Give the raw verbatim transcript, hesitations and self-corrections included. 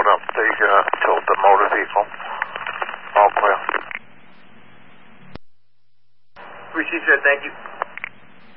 up the uh, tilt the motor vehicle. All clear. Appreciate it, thank you.